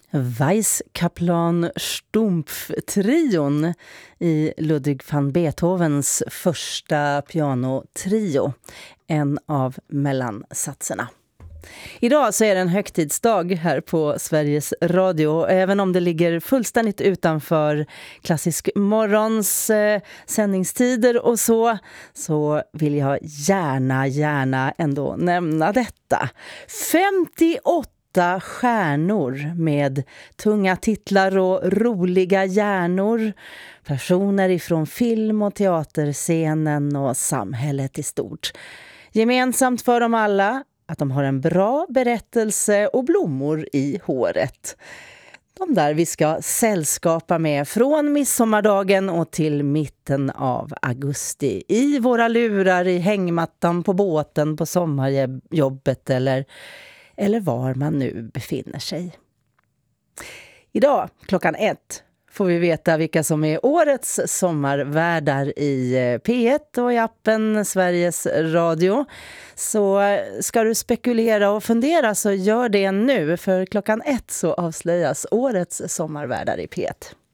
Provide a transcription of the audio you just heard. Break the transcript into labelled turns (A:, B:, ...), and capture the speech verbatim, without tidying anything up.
A: Weiskaplan Stumpf-trion i Ludwig van Beethovens första pianotrio, en av mellansatserna. Idag så är det en högtidsdag här på Sveriges Radio, även om det ligger fullständigt utanför klassisk morgons eh, sändningstider och så, så vill jag gärna, gärna ändå nämna detta. femtioåtta stjärnor med tunga titlar och roliga hjärnor. Personer ifrån film- och teaterscenen och samhället i stort. Gemensamt för dem alla att de har en bra berättelse och blommor i håret. De där vi ska sällskapa med från midsommardagen och till mitten av augusti. I våra lurar, i hängmattan, på båten, på sommarjobbet eller, eller var man nu befinner sig. Idag klockan ett får vi veta vilka som är årets sommarvärdar i P ett och i appen Sveriges Radio. Så ska du spekulera och fundera så gör det nu, för klockan ett så avslöjas årets sommarvärdar i P ett.